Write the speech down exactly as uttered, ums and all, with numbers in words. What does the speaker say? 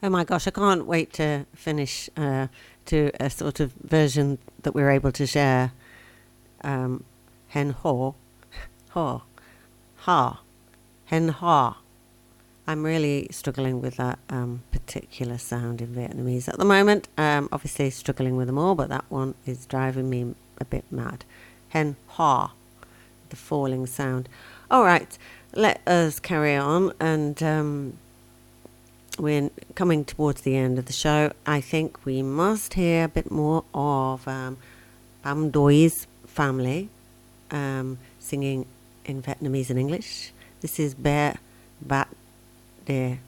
Oh my gosh, I can't wait to finish uh, to a sort of version that we're able to share. Um, hen ho, ho, ha, hen ha. I'm really struggling with that um, particular sound in Vietnamese at the moment. Um, obviously struggling with them all, but that one is driving me a bit mad. Hen ha, the falling sound. All right, let us carry on, and um, we're coming towards the end of the show. I think we must hear a bit more of um, Pham Doi's family um, singing in Vietnamese and English. This is Bear Bat De